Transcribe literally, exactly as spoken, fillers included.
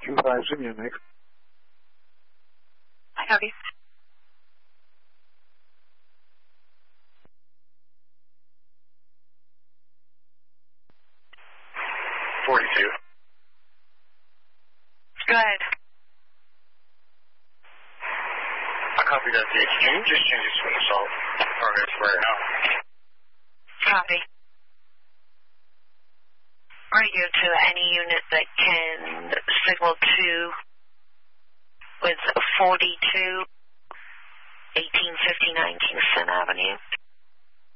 two five to Munich. I copy. forty-two. Go ahead. I copy that, D H. Can you just change it to an assault? Target square now. Copy. Radio to any unit that can signal two with forty-two, eighteen fifty-nine Kingston Avenue.